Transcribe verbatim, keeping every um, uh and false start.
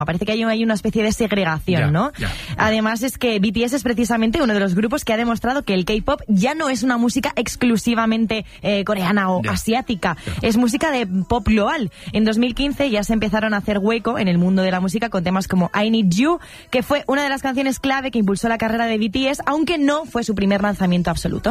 Parece que hay, hay una especie de segregación, ya, ¿no? Ya, ya. Además es que B T S es precisamente uno de los grupos que ha demostrado que el K-pop ya no es una música exclusivamente eh, coreana o ya, asiática, ya. es música de pop global. En dos mil quince ya se empezaron a hacer hueco en el mundo de la música con temas como I Need You, que fue una de las canciones clave que impulsó la carrera de B T S, aunque no fue su primer lanzamiento absoluto.